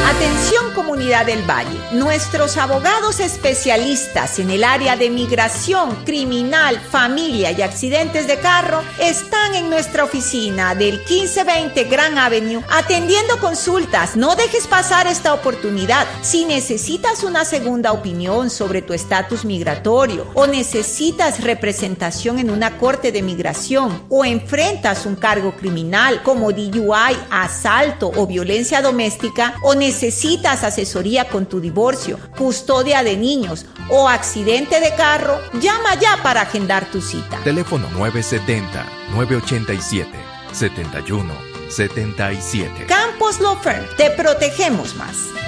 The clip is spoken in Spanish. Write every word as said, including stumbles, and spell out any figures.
Atención comunidad del Valle, nuestros abogados especialistas en el área de migración, criminal, familia y accidentes de carro están en nuestra oficina del quince veinte Grand Avenue atendiendo consultas. No dejes pasar esta oportunidad. Si necesitas una segunda opinión sobre tu estatus migratorio o necesitas representación en una corte de migración o enfrentas un cargo criminal como D U I, asalto o violencia doméstica o necesitas necesitas asesoría con tu divorcio, custodia de niños o accidente de carro, llama ya para agendar tu cita. Teléfono nueve siete cero, nueve ocho siete, siete uno siete siete. Campos Law Firm, te protegemos más.